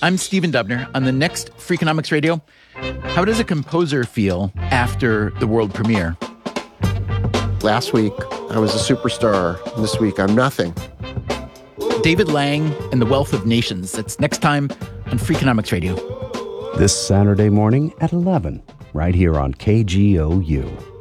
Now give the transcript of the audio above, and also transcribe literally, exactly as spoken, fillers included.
I'm Stephen Dubner. On the next Freakonomics Radio, how does a composer feel after the world premiere? Last week, I was a superstar. This week, I'm nothing. David Lang and the Wealth of Nations. That's next time on Freakonomics Radio. This Saturday morning at eleven, right here on K G O U.